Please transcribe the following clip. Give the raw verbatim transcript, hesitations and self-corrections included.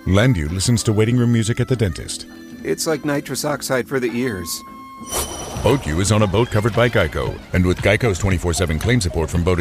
Landu listens to waiting room music at the dentist. It's like nitrous oxide for the ears. BoatU is on a boat covered by Geico. And with Geico's twenty-four seven claim support from Boat